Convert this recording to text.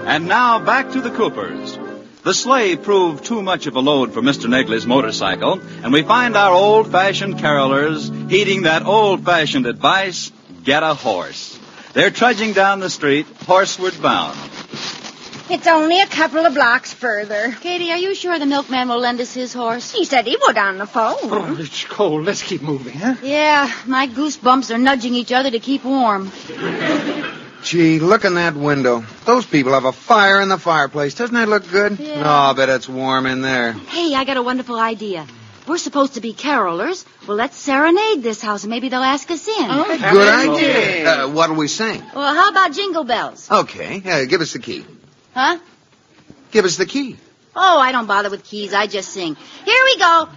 And now back to the Coopers. The sleigh proved too much of a load for Mr. Negley's motorcycle, and we find our old-fashioned carolers heeding that old-fashioned advice, get a horse. They're trudging down the street, horseward bound. It's only a couple of blocks further. Katie, are you sure the milkman will lend us his horse? He said he would on the phone. Oh, it's cold. Let's keep moving, huh? Yeah, my goosebumps are nudging each other to keep warm. Gee, look in that window. Those people have a fire in the fireplace. Doesn't that look good? Yeah. Oh, I bet it's warm in there. Hey, I got a wonderful idea. We're supposed to be carolers. Well, let's serenade this house and maybe they'll ask us in. Good idea. What'll we sing? Well, how about Jingle Bells? Okay, give us the key. Huh? Give us the key. Oh, I don't bother with keys. I just sing. Here we go.